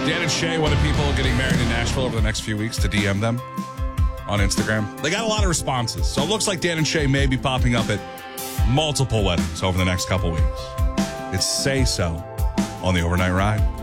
Dan and Shay wanted people getting married in Nashville over the next few weeks to DM them on Instagram. They got a lot of responses. So it looks like Dan and Shay may be popping up at multiple weddings over the next couple weeks. It's Say So on the Overnight Ride.